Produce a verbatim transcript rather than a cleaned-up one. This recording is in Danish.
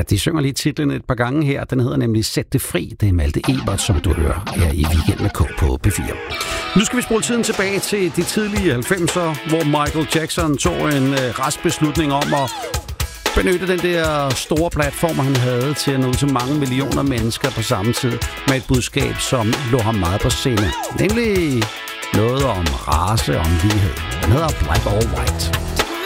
de synger lige titlen et par gange her. Den hedder nemlig Sæt det fri. Det er Malte Ebert, som du hører her i Weekend med K på P fire. Nu skal vi spole tiden tilbage til de tidlige halvfemser, hvor Michael Jackson tog en øh, rask beslutning om at benytte den der store platform, han havde til at nå til mange millioner mennesker på samme tid med et budskab, som lå ham meget på scene. Nemlig noget om race og om lighed. Den hedder Black or White.